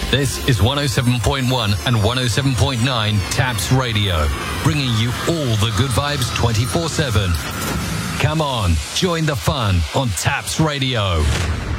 This is 107.1 and 107.9 Taps Radio, bringing you all the good vibes 24/7. Come on, join the fun on Taps Radio.